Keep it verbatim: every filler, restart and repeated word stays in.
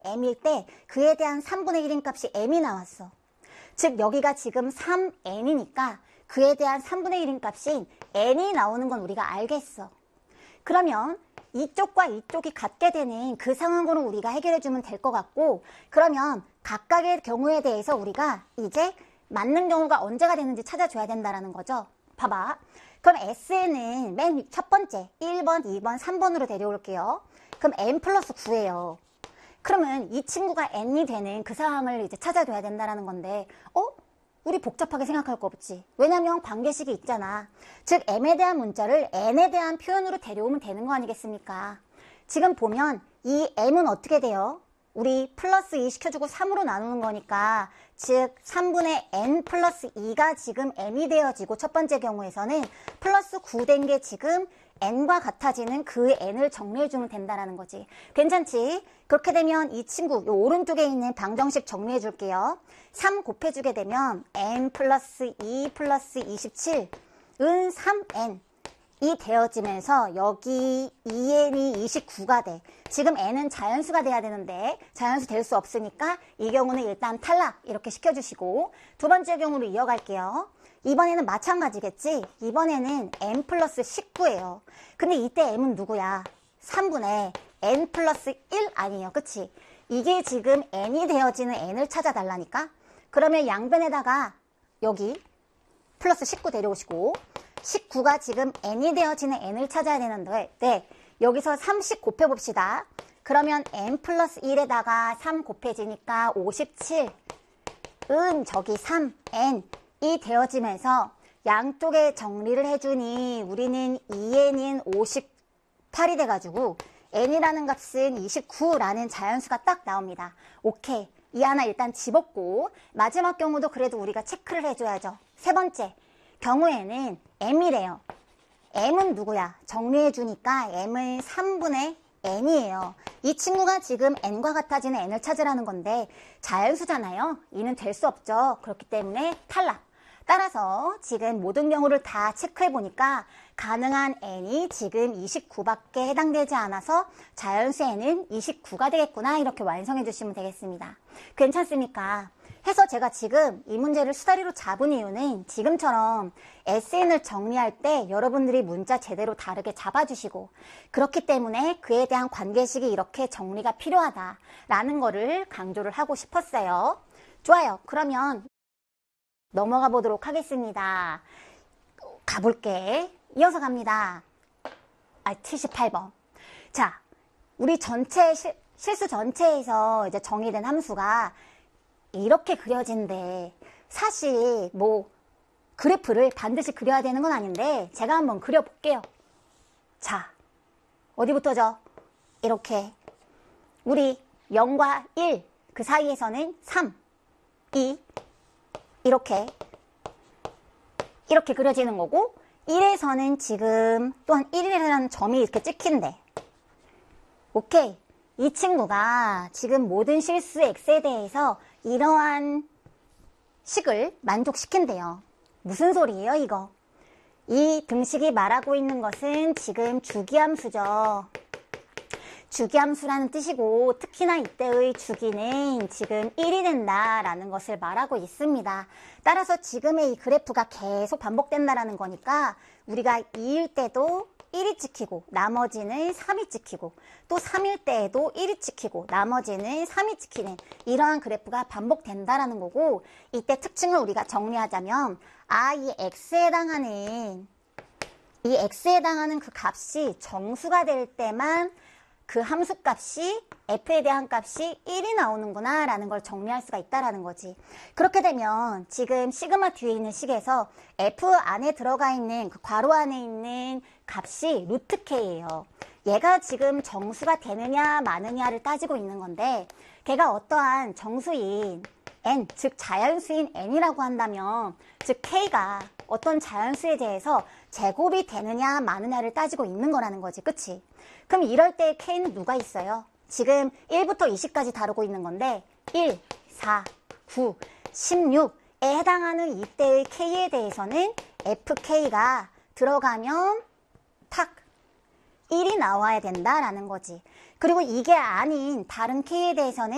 m일 때 그에 대한 삼분의 일인 값이 m이 나왔어. 즉 여기가 지금 삼 엔이니까 그에 대한 삼분의 일인 값인 n이 나오는 건 우리가 알겠어. 그러면 이쪽과 이쪽이 같게 되는 그 상황으로 우리가 해결해주면 될 것 같고, 그러면 각각의 경우에 대해서 우리가 이제 맞는 경우가 언제가 되는지 찾아줘야 된다는 거죠. 봐봐. 그럼 S는 맨 첫 번째 일 번, 이 번, 삼 번으로 데려올게요. 그럼 n 플러스 구예요. 그러면 이 친구가 n이 되는 그 상황을 이제 찾아줘야 된다는 건데, 어? 우리 복잡하게 생각할 거 없지. 왜냐면 관계식이 있잖아. 즉 m에 대한 문자를 n에 대한 표현으로 데려오면 되는 거 아니겠습니까? 지금 보면 이 m은 어떻게 돼요? 우리 플러스 이 시켜주고 삼으로 나누는 거니까, 즉 삼분의 n 플러스 이가 지금 m이 되어지고, 첫 번째 경우에서는 플러스 구 된 게 지금 n과 같아지는 그 n을 정리해주면 된다는 거지. 괜찮지? 그렇게 되면 이 친구, 요 오른쪽에 있는 방정식 정리해 줄게요. 삼 곱해주게 되면 n 플러스 이 플러스 이십칠은 삼 엔이 되어지면서 여기 이 엔이 이십구가 돼. 지금 n은 자연수가 돼야 되는데 자연수 될 수 없으니까 이 경우는 일단 탈락 이렇게 시켜주시고, 두 번째 경우로 이어갈게요. 이번에는 마찬가지겠지? 이번에는 n 플러스 십구예요. 근데 이때 m은 누구야? 삼분의 n 플러스 일 아니에요. 그치? 이게 지금 n이 되어지는 n을 찾아달라니까? 그러면 양변에다가 여기 플러스 십구 데려오시고, 십구가 지금 n이 되어지는 n을 찾아야 되는데, 네, 여기서 삼십 곱해봅시다. 그러면 n 플러스 일에다가 삼 곱해지니까 오십칠은 저기 삼 엔이 되어지면서 양쪽에 정리를 해주니 우리는 이 엔인 오십팔이 돼가지고 n이라는 값은 이십구라는 자연수가 딱 나옵니다. 오케이. 이 하나 일단 집었고, 마지막 경우도 그래도 우리가 체크를 해줘야죠. 세 번째 경우에는 m이래요. m은 누구야? 정리해주니까 m은 삼분의 n이에요. 이 친구가 지금 n과 같아지는 n을 찾으라는 건데 자연수잖아요. 이는 될 수 없죠. 그렇기 때문에 탈락. 따라서 지금 모든 경우를 다 체크해보니까 가능한 n이 지금 이십구밖에 해당되지 않아서 자연수 n은 이십구가 되겠구나, 이렇게 완성해 주시면 되겠습니다. 괜찮습니까? 해서 제가 지금 이 문제를 수다리로 잡은 이유는 지금처럼 에스엔을 정리할 때 여러분들이 문자 제대로 다르게 잡아주시고, 그렇기 때문에 그에 대한 관계식이 이렇게 정리가 필요하다라는 거를 강조를 하고 싶었어요. 좋아요. 그러면 넘어가 보도록 하겠습니다. 가볼게. 이어서 갑니다. 아, 칠십팔 번. 자, 우리 전체 실, 실수 전체에서 이제 정의된 함수가 이렇게 그려진대. 사실 뭐 그래프를 반드시 그려야 되는 건 아닌데 제가 한번 그려볼게요. 자, 어디부터죠? 이렇게 우리 영과 일 그 사이에서는 삼, 이 이렇게 이렇게 그려지는 거고, 일에서는 지금 또한 일이라는 점이 이렇게 찍힌대. 오케이. 이 친구가 지금 모든 실수 x에 대해서 이러한 식을 만족시킨대요. 무슨 소리예요, 이거? 이 등식이 말하고 있는 것은 지금 주기함수죠. 주기함수라는 뜻이고, 특히나 이때의 주기는 지금 일이 된다라는 것을 말하고 있습니다. 따라서 지금의 이 그래프가 계속 반복된다라는 거니까 우리가 이일 때도 일이 찍히고 나머지는 삼이 찍히고, 또 삼일 때에도 일이 찍히고 나머지는 삼이 찍히는 이러한 그래프가 반복된다라는 거고, 이때 특징을 우리가 정리하자면, 아, 이 x에 해당하는 이 x에 해당하는 그 값이 정수가 될 때만 그 함수 값이 f에 대한 값이 일이 나오는구나 라는 걸 정리할 수가 있다라는 거지. 그렇게 되면 지금 시그마 뒤에 있는 식에서 f 안에 들어가 있는 그 괄호 안에 있는 값이 루트 k예요. 얘가 지금 정수가 되느냐 마느냐를 따지고 있는 건데, 걔가 어떠한 정수인 n, 즉 자연수인 n이라고 한다면, 즉 k가 어떤 자연수에 대해서 제곱이 되느냐 마느냐를 따지고 있는 거라는 거지. 그치? 그럼 이럴 때 k는 누가 있어요? 지금 일부터 이십까지 다루고 있는 건데 일, 사, 구, 십육에 해당하는 이때의 k에 대해서는 fk가 들어가면 탁 일이 나와야 된다라는 거지. 그리고 이게 아닌 다른 k에 대해서는